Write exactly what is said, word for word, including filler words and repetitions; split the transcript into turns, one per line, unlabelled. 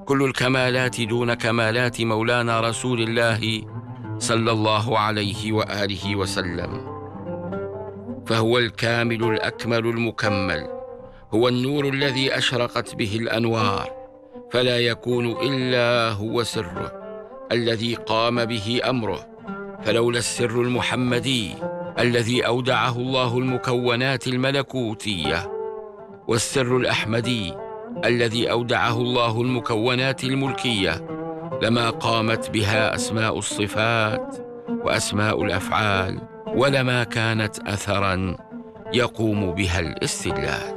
كل الكمالات دون كمالات مولانا رسول الله صلى الله عليه وآله وسلم، فهو الكامل الأكمل المكمل، هو النور الذي أشرقت به الأنوار، فلا يكون إلا هو سره الذي قام به أمره. فلولا السر المحمدي الذي أودعه الله المكونات الملكوتية، والسر الأحمدي الذي أودعه الله المكونات الملكية، لما قامت بها أسماء الصفات وأسماء الأفعال، ولما كانت أثراً يقوم بها الاستدلال.